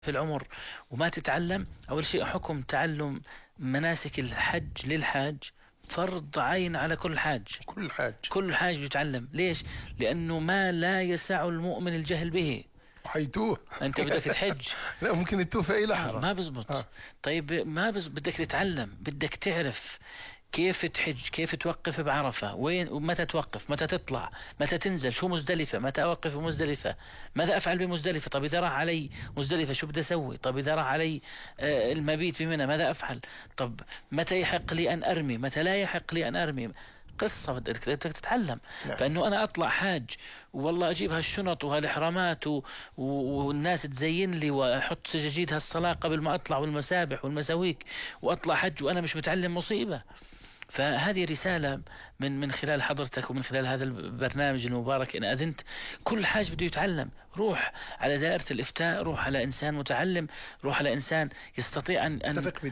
في العمر وما تتعلم. أول شيء حكم تعلم مناسك الحج للحاج فرض عين على كل حاج. كل حاج بيتعلم. ليش؟ لأنه ما لا يسع المؤمن الجهل به. حيتوه أنت بدك تحج لا ممكن يتوه في أي لحظة. ما بزبط. طيب ما بدك تتعلم، بدك تعرف كيف تحج، كيف توقف بعرفة، وين ومتى توقف، متى تطلع، متى تنزل، شو مزدلفة، متى أوقف بمزدلفة، ماذا أفعل بمزدلفة. طب إذا راح علي مزدلفة شو بدي أسوي. طب إذا راح علي المبيت بمنى ماذا أفعل. طب متى يحق لي أن أرمي، متى لا يحق لي أن أرمي. قصة بدك تتعلم. نعم. فإنه أنا أطلع حاج والله أجيب هالشنط وهالإحرامات والناس تزين لي وأحط سجاجيد هالصلاة قبل ما أطلع والمسابح والمساويك وأطلع حج وأنا مش متعلم، مصيبة. فهذه رسالة من خلال حضرتك ومن خلال هذا البرنامج المبارك إن أذنت. كل حاج بده يتعلم. روح على دائرة الإفتاء، روح على إنسان متعلم، روح على إنسان يستطيع أن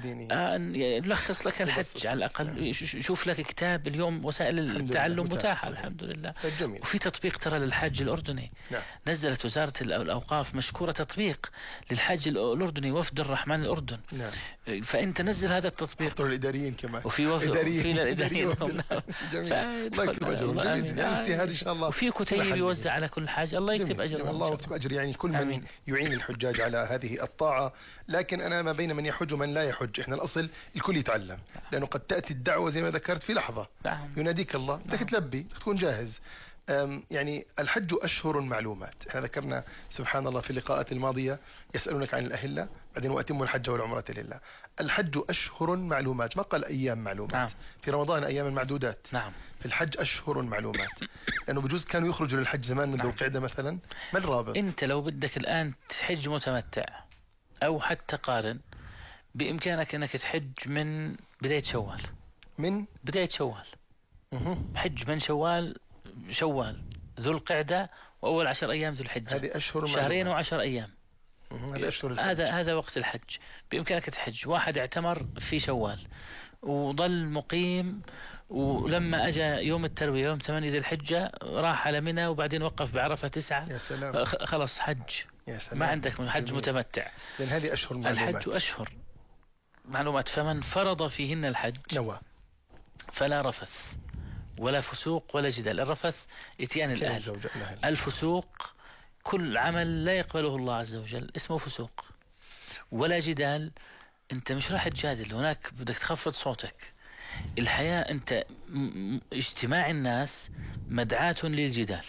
أن يلخص لك الحج على الأقل. شوف لك كتاب. اليوم وسائل التعلم متاحة الحمد لله. جميل. وفي تطبيق ترى للحج الأردني. نعم. نزلت وزارة الأوقاف مشكورة تطبيق للحج الأردني، وفد الرحمن الأردن. نعم. فأنت نزل هذا التطبيق. حضروا الإداريين كمان. وفي الإداريين. جميل. الله يكتب أجرهم. جميل. اجتهاد إن شاء الله. وفي كتيب يوزع على كل حاجة. الله يكتب أجر. الله يكتب أجر يعني كل من يعين الحجاج على هذه الطاعة. لكن أنا ما بين من يحج ومن لا يحج. إحنا الأصل الكل يتعلم، لأنه قد تأتي الدعوة زي ما ذكرت في لحظة. يناديك الله بدك تلبي، تكون جاهز. يعني الحج أشهر معلومات. احنا ذكرنا سبحان الله في اللقاءات الماضية يسألونك عن الأهلة بعدين وأتموا الحج والعمرة لله. الحج أشهر معلومات، ما قال أيام معلومات. نعم. في رمضان أيام معدودات. نعم. في الحج أشهر معلومات. لأنه بجوز كانوا يخرجوا للحج زمان من ذو القعدة مثلا. ما الرابط؟ أنت لو بدك الآن تحج متمتع أو حتى قارن، بإمكانك أنك تحج من بداية شوال. من بداية شوال. حج من شوال ذو القعدة وأول 10 أيام ذو الحجة. هذه أشهر شهرين و10 أيام. هذا وقت الحج. بإمكانك تحج. واحد اعتمر في شوال وظل مقيم، ولما أجا يوم التروية يوم 8 ذي الحجة راح على منى وبعدين وقف بعرفة 9. يا سلام. خلص حج. يا سلام. ما عندك حج. جميل. متمتع. لأن هذه أشهر معلومات. الحج أشهر معلومات. فمن فرض فيهن الحج نوى فلا رفث ولا فسوق ولا جدال. الرفث اتيان الأهل. الفسوق كل عمل لا يقبله الله عز وجل اسمه فسوق. ولا جدال، انت مش راح تجادل، هناك بدك تخفض صوتك. الحياة انت اجتماع الناس مدعاة للجدال.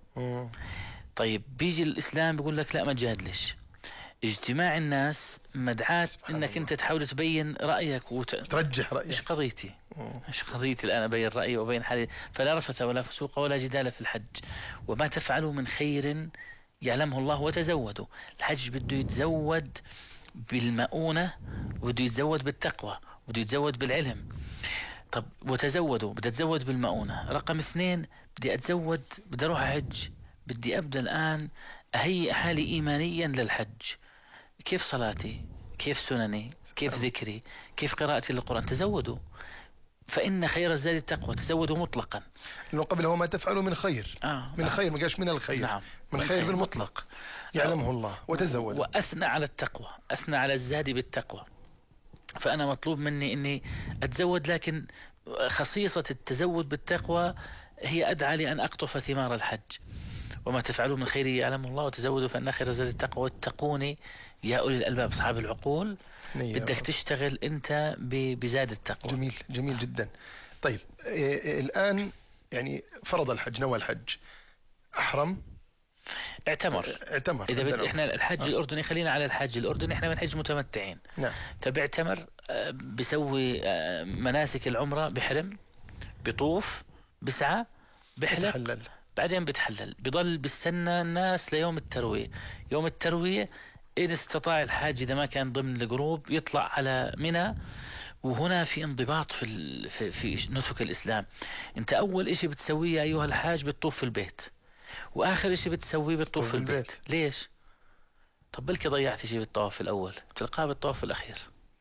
طيب بيجي الإسلام بيقول لك لا ما تجادلش. اجتماع الناس مدعاة انك انت تحاول تبين رأيك ترجح رأيك. ايش قضيتي الآن أبين رأيي وبين حالي. فلا رفث ولا فسوق ولا جدال في الحج. وما تفعلوا من خير يعلمه الله وتزودوا. الحج بده يتزود بالمؤونة وبده يتزود بالتقوى وبده يتزود بالعلم. طب وتزودوا، بدي أتزود بالمؤونة. رقم 2 بدي أتزود، بدي أروح أحج، بدي أبدأ الآن أهيئ حالي إيمانيا للحج. كيف صلاتي، كيف سنني، كيف ذكري، كيف قراءتي للقرآن. تزودوا فإن خير الزاد التقوى. تزودوا مطلقا. لأنه قبل هو ما تفعلوا من خير. من خير، ما قالش من الخير. نعم. من خير بالمطلق يعلمه الله. وتزودوا. وأثنى على التقوى، أثنى على الزاد بالتقوى. فأنا مطلوب مني أني أتزود، لكن خصيصة التزود بالتقوى هي أدعى لأن أقطف ثمار الحج. وما تفعلوا من خير يعلمه الله وتزودوا فإن خير الزاد التقوى واتقوني يا أولي الألباب أصحاب العقول. بدك تشتغل أنت بزاد التقوى. جميل. جميل جدا. طيب الآن يعني فرض الحج، نوى الحج، أحرم، اعتمر. إذا بدنا إحنا الحج الأردني، خلينا على الحج الأردني، إحنا بنحج متمتعين. نعم. فبيعتمر، بيسوي مناسك العمرة، بحرم، بيطوف، بسعى، بحلق، بعدين بتحلل. بيضل بيستنى الناس ليوم التروية. يوم التروية إن استطاع الحاج إذا ما كان ضمن الجروب يطلع على منى. وهنا في انضباط في نسك الإسلام. أنت أول إشي بتسويه أيها الحاج بتطوف في البيت، وآخر إشي بتسويه بتطوف في البيت. ليش؟ طب بلكي ضيعت إشي بالطواف الأول بتلقاه بالطواف الأخير.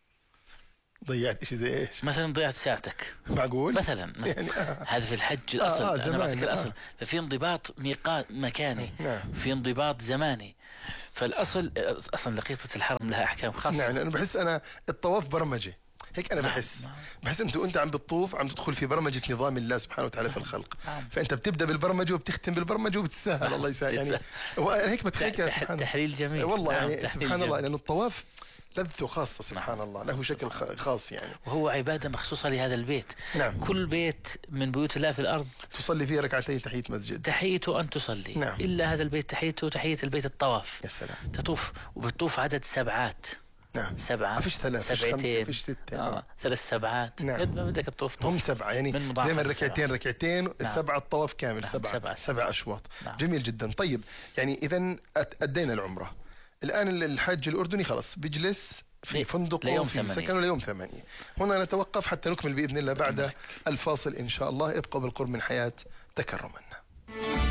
ضيعت إشي زي إيش؟ مثلا ضيعت ساعتك. معقول؟ مثلا يعني هذا في الحج الأصل. أنا بعطيك الأصل. ففي انضباط ميقات مكاني. في انضباط زماني. فالأصل أصلا لقيطة الحرم لها أحكام خاصة. نعم، أنا بحس أنا الطواف برمجة هيك، أنا بحس أنت عم بتطوف عم تدخل في برمجة نظام الله سبحانه وتعالى في الخلق. فأنت بتبدأ بالبرمجة وبتختم بالبرمجة وبتسهل. الله يسهل يعني. هيك بتخيك يا سبحان الله. تحليل جميل والله يعني سبحان الله، لأن الطواف لذته خاصة سبحان الله، له شكل خاص يعني، وهو عبادة مخصوصة لهذا البيت. نعم. كل بيت من بيوت الله في الأرض تصلي فيه ركعتين تحية مسجد، تحيته أن تصلي. نعم. إلا هذا البيت تحيته تحية البيت الطواف. يا سلام. تطوف وبتطوف عدد سبعات. نعم. 7 فيش 3 فيش 5 فيش 6 3 سبعات. نعم. قد ما بدك تطوف هم 7 يعني زي ما ركعتين نعم. السبعة الطواف كامل. نعم. 7 أشواط. نعم. جميل جدا. طيب يعني إذا أدينا العمرة، الآن الحاج الأردني خلاص بيجلس في فندق أو في سكنه ليوم 8. هنا نتوقف حتى نكمل بإذن الله بعد الفاصل إن شاء الله. ابقوا بالقرب من حياة تكرمنا.